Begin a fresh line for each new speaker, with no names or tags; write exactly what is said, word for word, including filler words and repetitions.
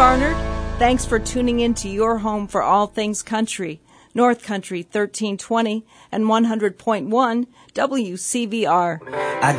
Barnard. Thanks for tuning in to your home for all things country. North Country thirteen twenty and one hundred point one W C V R.
I